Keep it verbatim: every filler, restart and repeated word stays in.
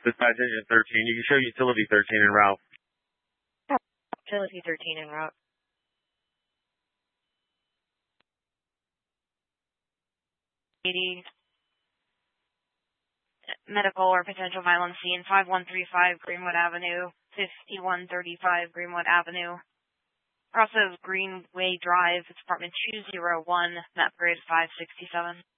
Dispatch engine thirteen. You can show utility thirteen en route. Utility thirteen en route. eighty. Medical or potential violence scene, five one three five Greenwood Avenue, fifty-one thirty-five Greenwood Avenue. Crosses Greenway Drive, it's apartment two oh one, map grade five sixty-seven.